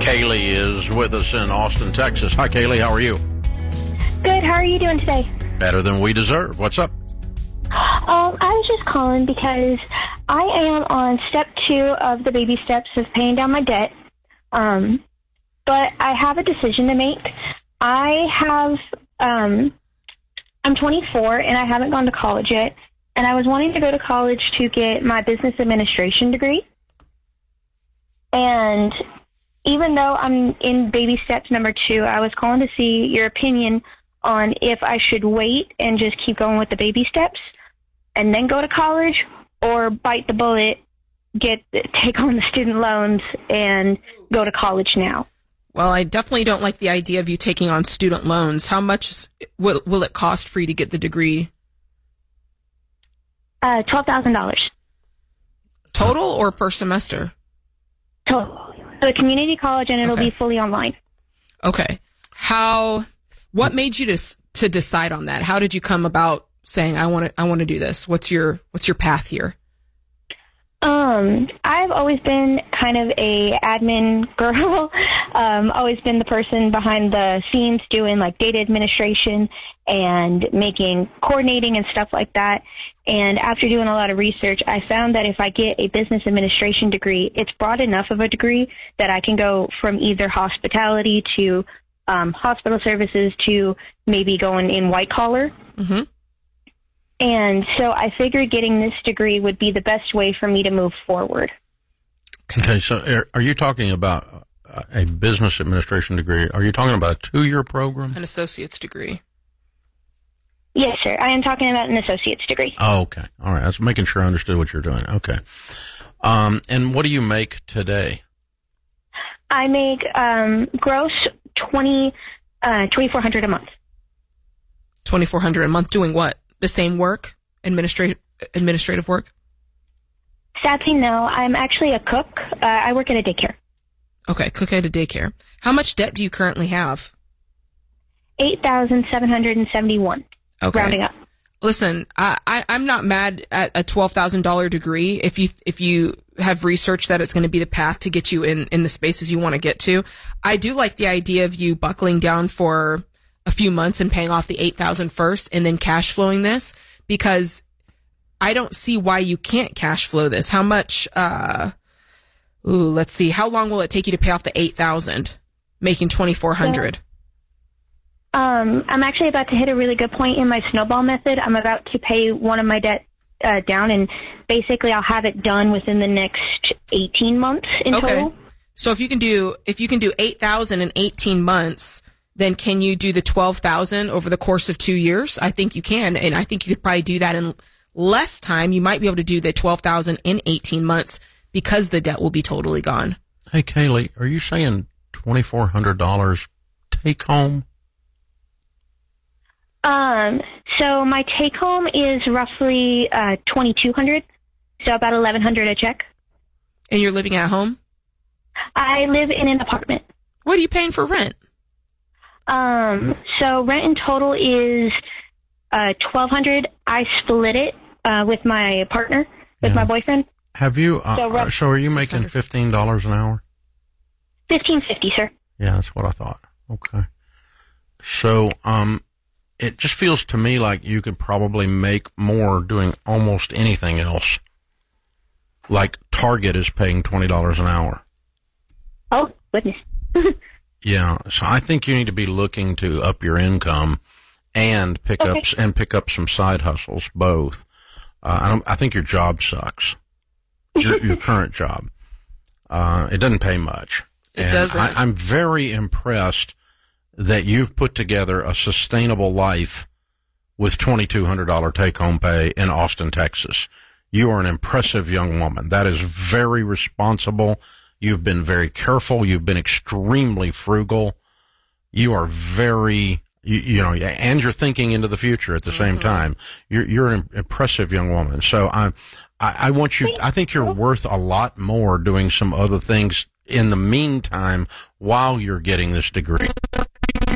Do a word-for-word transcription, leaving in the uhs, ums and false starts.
Kaylee is with us in Austin, Texas. Hi, Kaylee. How are you? Good. How are you doing today? Better than we deserve. What's up? Um, I was just calling because I am on step two of the baby steps of paying down my debt. Um, but I have a decision to make. I have, um, I'm twenty-four and I haven't gone to college yet. And I was wanting to go to college to get my business administration degree. And even though I'm in baby steps number two, I was calling to see your opinion on if I should wait and just keep going with the baby steps and then go to college, or bite the bullet, get take on the student loans and go to college now. Well, I definitely don't like the idea of you taking on student loans. How much will, will it cost for you to get the degree? Uh, twelve thousand dollars. Total or per semester? Total. So a community college, and it'll Okay. be fully online. Okay. How, what made you to, to decide on that? How did you come about saying, I want to, I want to do this? What's your, what's your path here? Um, I've always been kind of a admin girl. um, always been the person behind the scenes doing like data administration and making coordinating and stuff like that. And after doing a lot of research, I found that if I get a business administration degree, it's broad enough of a degree that I can go from either hospitality to um, hospital services to maybe going in white collar. Mm-hmm. And so I figured getting this degree would be the best way for me to move forward. Okay, so are- are you talking about a business administration degree? Are you talking about a two-year program? An associate's degree. Yes, sir. I am talking about an associate's degree. Oh, okay. All right. I was making sure I understood what you're doing. Okay. Um, and what do you make today? I make um, gross twenty uh, twenty-four hundred a month. twenty-four hundred a month doing what? The same work? Administrative, administrative work? Sadly, no. I'm actually a cook. Uh, I work at a daycare. Okay, cook at a daycare. How much debt do you currently have? eight thousand seven hundred seventy-one. Okay. Rounding up. Listen, I, I, I'm not mad at a twelve thousand dollars degree if you if you have researched that it's going to be the path to get you in, in the spaces you want to get to. I do like the idea of you buckling down for a few months and paying off the eight thousand dollars first and then cash flowing this, because I don't see why you can't cash flow this. How much, uh, ooh, let's see. How long will it take you to pay off the eight thousand dollars, making twenty-four hundred dollars? Yeah. Um, I'm actually about to hit a really good point in my snowball method. I'm about to pay one of my debt uh, down, and basically I'll have it done within the next eighteen months in Okay. total. So if you can do if you can do eight thousand in eighteen months, then can you do the twelve thousand over the course of two years? I think you can, and I think you could probably do that in less time. You might be able to do the twelve thousand in eighteen months because the debt will be totally gone. Hey, Kaylee, are you saying twenty-four hundred dollars take home? Um, so my take home is roughly uh, twenty-two hundred, so about eleven hundred a check. And you're living at home? I live in an apartment. What are you paying for rent? Um, so rent in total is uh, twelve hundred. I split it uh, with my partner, with Yeah. my boyfriend. Have you, uh, So so, rough- so are you making six hundred. fifteen dollars an hour? Fifteen fifty, sir. Yeah, that's what I thought. Okay. So, um, it just feels to me like you could probably make more doing almost anything else. Like Target is paying twenty dollars an hour. Oh goodness. Yeah, so I think you need to be looking to up your income and pick Okay. up and pick up some side hustles, both. Uh, I don't. I think your job sucks. Your, your current job. Uh, it doesn't pay much. It and doesn't. I, I'm very impressed that you've put together a sustainable life with twenty-two hundred dollars take-home pay in Austin, Texas. You are an impressive young woman. That is very responsible. You've been very careful. You've been extremely frugal. You are very, you, you know, and you're thinking into the future at the same Mm-hmm. time. You're, you're an impressive young woman. So I, I, I want you, I think you're worth a lot more doing some other things in the meantime while you're getting this degree.